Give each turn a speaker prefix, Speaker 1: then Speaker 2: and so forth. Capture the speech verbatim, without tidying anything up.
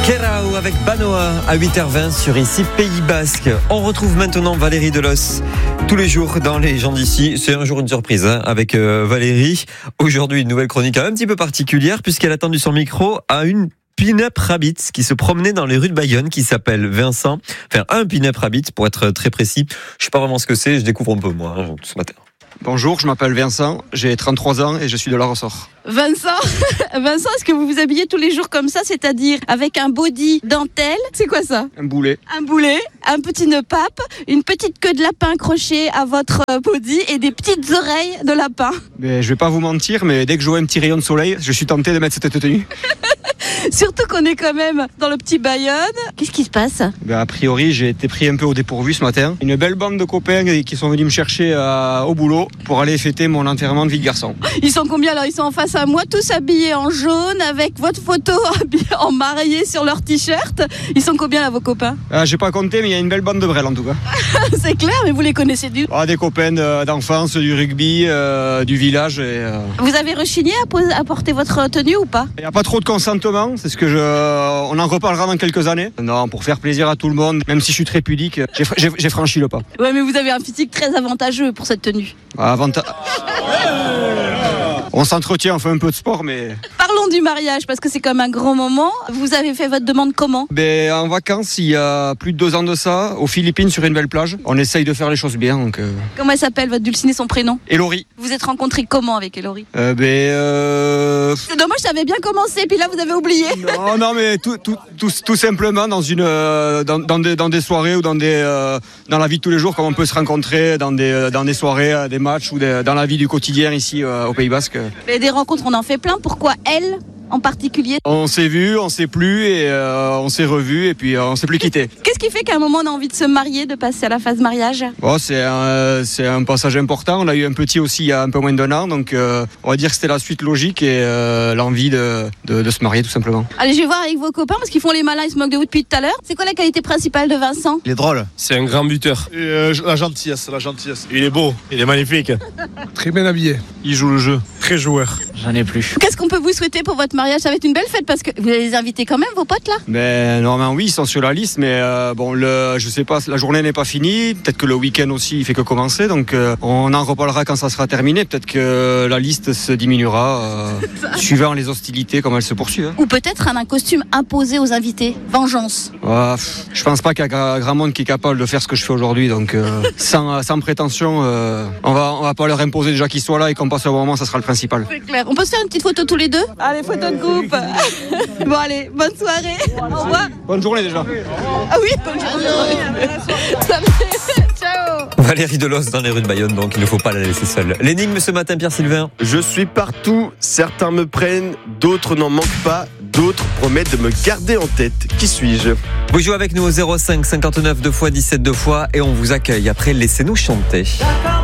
Speaker 1: Kerao avec Banoa à huit heures vingt sur ici Pays Basque. On retrouve maintenant Valérie Delos tous les jours dans Les gens d'ici. C'est un jour une surprise hein, avec euh, Valérie. Aujourd'hui une nouvelle chronique un petit peu particulière puisqu'elle a tendu son micro à une pin-up rabbit qui se promenait dans les rues de Bayonne, qui s'appelle Vincent. Enfin, un pin-up rabbit pour être très précis. Je sais pas vraiment ce que c'est, je découvre un peu moi hein, ce matin.
Speaker 2: Bonjour, je m'appelle Vincent, j'ai trente-trois ans et je suis de La Ressort.
Speaker 3: Vincent, Vincent, est-ce que vous vous habillez tous les jours comme ça, c'est-à-dire avec un body dentelle? C'est quoi ça?
Speaker 2: Un boulet.
Speaker 3: Un boulet, un petit nœud pape, une petite queue de lapin accrochée à votre body et des petites oreilles de lapin.
Speaker 2: Mais je vais pas vous mentir, mais dès que je vois un petit rayon de soleil, je suis tenté de mettre cette tenue.
Speaker 3: Surtout qu'on est quand même dans le petit Bayonne. Qu'est-ce qui se passe?
Speaker 2: Ben, a priori, j'ai été pris un peu au dépourvu ce matin. Une belle bande de copains qui sont venus me chercher euh, au boulot pour aller fêter mon enterrement de vie de garçon.
Speaker 3: Ils sont combien alors? Ils sont en face à moi, tous habillés en jaune, avec votre photo en mariée sur leur t-shirt. Ils sont combien là, vos copains?
Speaker 2: euh, J'ai pas compté, mais il y a une belle bande de brels en tout cas.
Speaker 3: C'est clair, mais vous les connaissez du...
Speaker 2: Ah, des copains de, d'enfance, du rugby, euh, du village. Et, euh...
Speaker 3: Vous avez rechigné à, poser, à porter votre tenue ou pas?
Speaker 2: Il n'y a pas trop de consentement, c'est ce que je... On en reparlera dans quelques années. Non, pour faire plaisir à tout le monde, même si je suis très pudique, j'ai, j'ai, j'ai franchi le pas.
Speaker 3: Ouais, mais vous avez un physique très avantageux pour cette tenue.
Speaker 2: Avanta... On s'entretient, on fait un peu de sport, mais...
Speaker 3: Parlons du mariage, parce que c'est comme un grand moment. Vous avez fait votre demande comment?
Speaker 2: Ben, en vacances, il y a plus de deux ans de ça, aux Philippines, sur une belle plage. On essaye de faire les choses bien, donc... Euh...
Speaker 3: Comment elle s'appelle, votre dulcinée, son prénom?
Speaker 2: Elori.
Speaker 3: Vous êtes rencontrés comment avec Elori?
Speaker 2: euh, Ben... Euh...
Speaker 3: C'est dommage, ça avait bien commencé, puis là, vous avez oublié.
Speaker 2: Non, non, mais tout, tout, tout, tout simplement, dans, une, euh, dans, dans, des, dans des soirées ou dans, des, euh, dans la vie de tous les jours, comme on peut se rencontrer dans des, dans des soirées, des matchs ou des, dans la vie du quotidien ici euh, au Pays Basque.
Speaker 3: Mais des rencontres, on en fait plein. Pourquoi elle en particulier?
Speaker 2: On s'est vu, on s'est plus et euh, on s'est revu et puis euh, on s'est plus quitté.
Speaker 3: Qu'est-ce qui fait qu'à un moment on a envie de se marier, de passer à la phase mariage?
Speaker 2: Bon, c'est un, c'est un passage important. On a eu un petit aussi il y a un peu moins d'un an, donc euh, on va dire que c'était la suite logique et euh, l'envie de, de, de se marier tout simplement.
Speaker 3: Allez, je vais voir avec vos copains parce qu'ils font les malins, ils se moquent de vous depuis tout à l'heure. C'est quoi la qualité principale de Vincent?
Speaker 4: Il est drôle.
Speaker 5: C'est un grand buteur.
Speaker 4: Et euh, la gentillesse, la gentillesse. Il est beau, il est magnifique. Très bien habillé. Il joue le jeu. Très joueur.
Speaker 6: J'en ai plus.
Speaker 3: Qu'est-ce qu'on peut vous souhaiter pour votre mariage? Ça va être une belle fête parce que vous allez les inviter quand même, vos potes là?
Speaker 2: Ben, normalement oui, ils sont sur la liste, mais euh, bon, le, je sais pas, la journée n'est pas finie. Peut-être que le week-end aussi, il fait que commencer, donc euh, on en reparlera quand ça sera terminé. Peut-être que la liste se diminuera euh, suivant les hostilités, comme elles se poursuivent. Hein.
Speaker 3: Ou peut-être un, un costume imposé aux invités. Vengeance.
Speaker 2: Ouais, je pense pas qu'il y a grand monde qui est capable de faire ce que je fais aujourd'hui, donc euh, sans, sans prétention, euh, on va, on va pas leur imposer déjà qu'ils soient là et qu'on passe au moment, ça sera le principal.
Speaker 3: C'est clair. On peut se faire une petite photo tous les deux? Allez, photo de groupe. Bon allez, bonne soirée. Au revoir.
Speaker 2: Bonne journée déjà.
Speaker 3: Ah oui, bonne journée. Ciao.
Speaker 1: Valérie Delos dans les rues de Bayonne, donc il ne faut pas la laisser seule. L'énigme ce matin, Pierre Sylvain.
Speaker 7: Je suis partout, certains me prennent, d'autres n'en manquent pas, d'autres promettent de me garder en tête. Qui suis-je?
Speaker 1: Vous jouez avec nous au zéro cinq cinquante-neuf deux fois dix-sept deux fois et on vous accueille. Après, laissez-nous chanter.